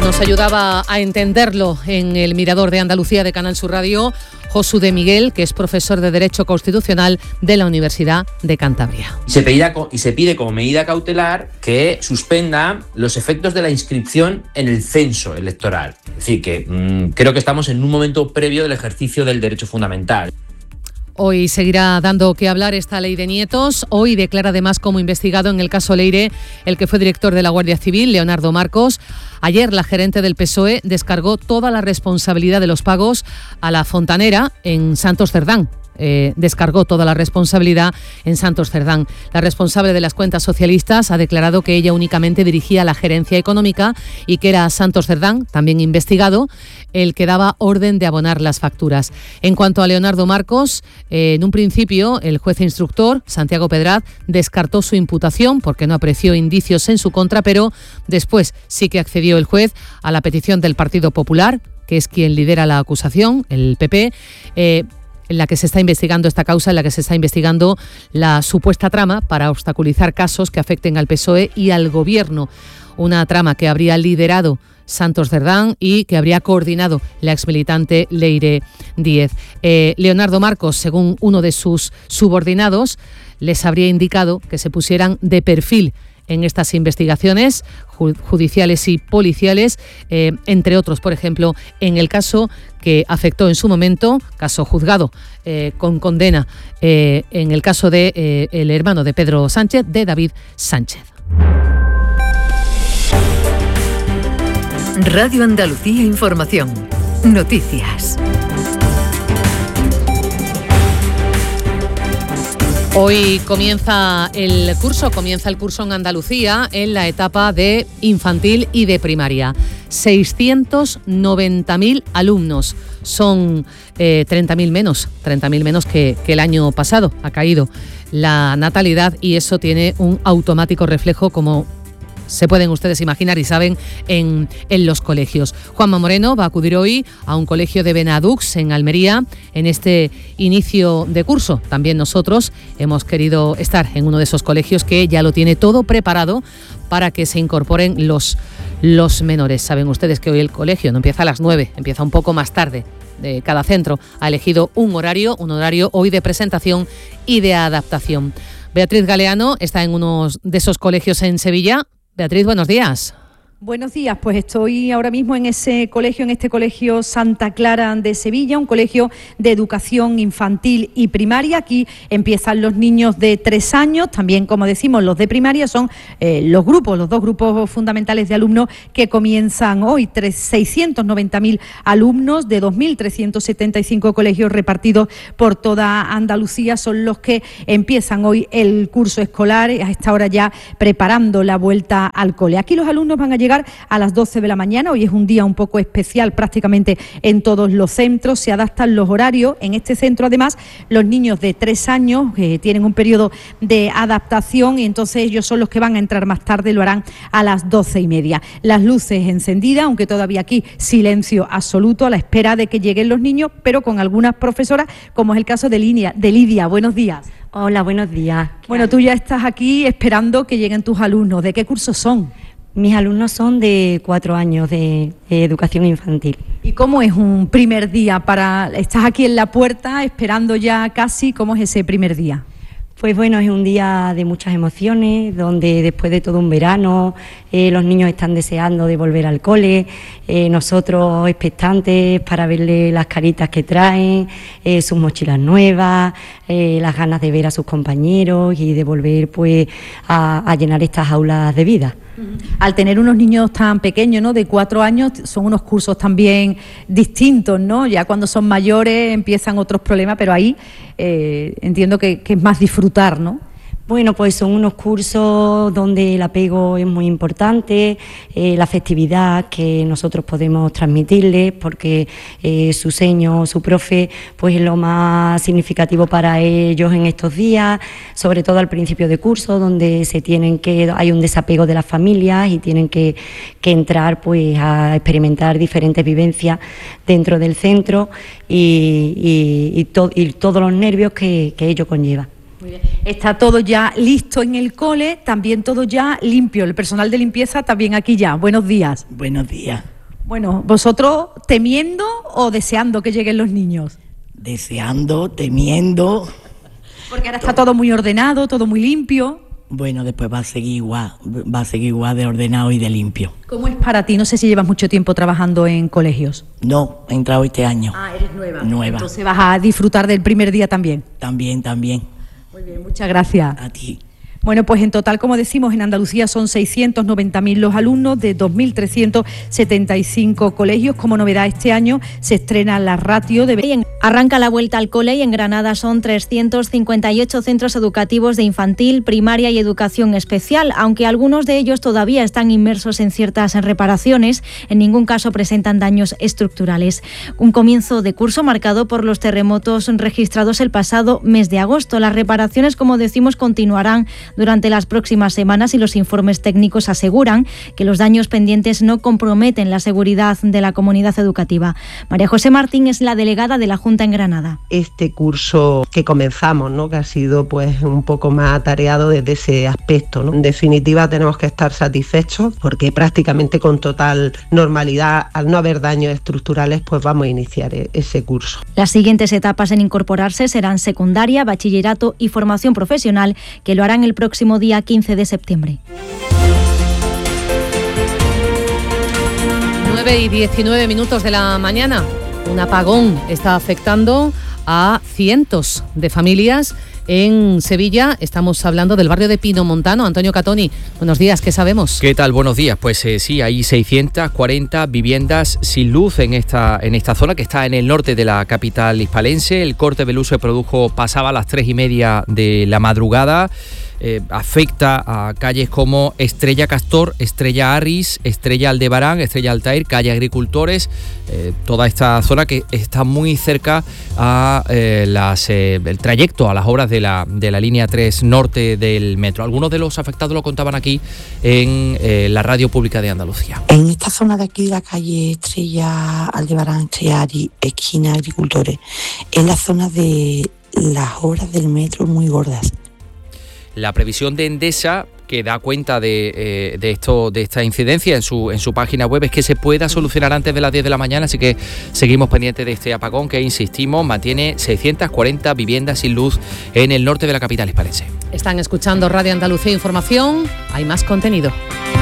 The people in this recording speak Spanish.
Nos ayudaba a entenderlo en el Mirador de Andalucía de Canal Sur Radio Josu de Miguel, que es profesor de Derecho Constitucional de la Universidad de Cantabria. Se pide como medida cautelar que suspenda los efectos de la inscripción en el censo electoral. Es decir, que creo que estamos en un momento previo del ejercicio del derecho fundamental. Hoy seguirá dando que hablar esta ley de nietos. Hoy declara además como investigado en el caso Leire el que fue director de la Guardia Civil, Leonardo Marcos. Ayer la gerente del PSOE descargó toda la responsabilidad de los pagos a la fontanera en Santos Cerdán. Descargó toda la responsabilidad en Santos Cerdán. La responsable de las cuentas socialistas ha declarado que ella únicamente dirigía la gerencia económica y que era Santos Cerdán, también investigado, el que daba orden de abonar las facturas. En cuanto a Leonardo Marcos, en un principio el juez instructor, Santiago Pedraz, descartó su imputación porque no apreció indicios en su contra, pero después sí que accedió el juez a la petición del Partido Popular, que es quien lidera la acusación, el PP, en la que se está investigando esta causa, en la que se está investigando la supuesta trama para obstaculizar casos que afecten al PSOE y al Gobierno. Una trama que habría liderado Santos Cerdán y que habría coordinado la exmilitante Leire Díez. Leonardo Marcos, según uno de sus subordinados, les habría indicado que se pusieran de perfil en estas investigaciones judiciales y policiales, entre otros, por ejemplo, en el caso que afectó en su momento, caso juzgado con condena, en el caso de el hermano de Pedro Sánchez, de David Sánchez. Radio Andalucía Información. Noticias. Hoy comienza el curso en Andalucía en la etapa de infantil y de primaria. 690.000 alumnos, son 30.000 menos que el año pasado. Ha caído la natalidad y eso tiene un automático reflejo, como se pueden ustedes imaginar y saben, en los colegios. Juanma Moreno va a acudir hoy a un colegio de Benadux en Almería en este inicio de curso. También nosotros hemos querido estar en uno de esos colegios que ya lo tiene todo preparado para que se incorporen los menores. Saben ustedes que hoy el colegio no empieza a las 9, empieza un poco más tarde. Cada centro ha elegido un horario hoy de presentación y de adaptación. Beatriz Galeano está en uno de esos colegios en Sevilla. Beatriz, buenos días. Buenos días, pues estoy ahora mismo en este colegio Santa Clara de Sevilla, un colegio de educación infantil y primaria. Aquí empiezan los niños de 3 años, también, como decimos, los de primaria son los dos grupos fundamentales de alumnos que comienzan hoy. 690.000 alumnos de 2.375 colegios repartidos por toda Andalucía son los que empiezan hoy el curso escolar, a esta hora ya preparando la vuelta al cole. Aquí los alumnos van a llegar a las 12 de la mañana. Hoy es un día un poco especial prácticamente en todos los centros. Se adaptan los horarios. En este centro, además, los niños de 3 años tienen un periodo de adaptación y entonces ellos son los que van a entrar más tarde, lo harán a las 12:30. Las luces encendidas, aunque todavía aquí silencio absoluto a la espera de que lleguen los niños, pero con algunas profesoras, como es el caso de Lidia. Buenos días. Hola, buenos días. Bueno, tú ya estás aquí esperando que lleguen tus alumnos. ¿De qué curso son? Mis alumnos son de 4 años de educación infantil. ¿Y cómo es un primer día estás aquí en la puerta esperando ya casi? ¿Cómo es ese primer día? Pues bueno, es un día de muchas emociones, donde después de todo un verano los niños están deseando de volver al cole, nosotros expectantes para verle las caritas que traen, sus mochilas nuevas, las ganas de ver a sus compañeros y de volver pues a llenar estas aulas de vida. Al tener unos niños tan pequeños, ¿no?, de 4 años, son unos cursos también distintos, ¿no? Ya cuando son mayores empiezan otros problemas, pero ahí entiendo que es más disfrutar, ¿no? Bueno, pues son unos cursos donde el apego es muy importante, la festividad que nosotros podemos transmitirles, porque su seño, su profe, pues es lo más significativo para ellos en estos días, sobre todo al principio de curso, donde hay un desapego de las familias y tienen que entrar pues a experimentar diferentes vivencias dentro del centro y todos los nervios que ello conlleva. Muy bien. Está todo ya listo en el cole, también todo ya limpio. El personal de limpieza también aquí ya. Buenos días. Buenos días. Bueno, ¿vosotros temiendo o deseando que lleguen los niños? Deseando, temiendo. Porque ahora está todo muy ordenado, todo muy limpio. Bueno, después va a seguir igual de ordenado y de limpio. ¿Cómo es para ti? No sé si llevas mucho tiempo trabajando en colegios. No, he entrado este año. Ah, eres nueva. Nueva. Entonces vas a disfrutar del primer día también. También. Muy bien, muchas gracias. A ti. Bueno, pues en total, como decimos, en Andalucía son 690.000 los alumnos de 2.375 colegios. Como novedad, este año se estrena la ratio de... Arranca la vuelta al cole y en Granada son 358 centros educativos de infantil, primaria y educación especial. Aunque algunos de ellos todavía están inmersos en ciertas reparaciones, en ningún caso presentan daños estructurales. Un comienzo de curso marcado por los terremotos registrados el pasado mes de agosto. Las reparaciones, como decimos, continuarán durante las próximas semanas y los informes técnicos aseguran que los daños pendientes no comprometen la seguridad de la comunidad educativa. María José Martín es la delegada de la Junta en Granada. Este curso que comenzamos, ¿no?, que ha sido pues un poco más atareado desde ese aspecto, ¿no? En definitiva, tenemos que estar satisfechos porque prácticamente con total normalidad, al no haber daños estructurales, pues vamos a iniciar ese curso. Las siguientes etapas en incorporarse serán secundaria, bachillerato y formación profesional, que lo harán el próximo día 15 de septiembre. 9:19 de la mañana. Un apagón está afectando a cientos de familias en Sevilla. Estamos hablando del barrio de Pinomontano. Antonio Catoni, buenos días, ¿qué sabemos? ¿Qué tal? Buenos días. Pues sí, hay 640 viviendas sin luz en esta zona que está en el norte de la capital hispalense. El corte de luz se produjo pasaba a las 3:30 de la madrugada. Afecta a calles como Estrella Castor, Estrella Arris, Estrella Aldebarán, Estrella Altair, calle Agricultores, toda esta zona que está muy cerca a el trayecto, a las obras de la línea 3 norte del metro. Algunos de los afectados lo contaban aquí en la radio pública de Andalucía. En esta zona de aquí, la calle Estrella Aldebarán, Estrella Arris, esquina Agricultores, es la zona de las obras del metro muy gordas. La previsión de Endesa, que da cuenta de esta incidencia en su página web, es que se pueda solucionar antes de las 10 de la mañana, así que seguimos pendientes de este apagón que, insistimos, mantiene 640 viviendas sin luz en el norte de la capital hispalense. Están escuchando Radio Andalucía Información. Hay más contenido.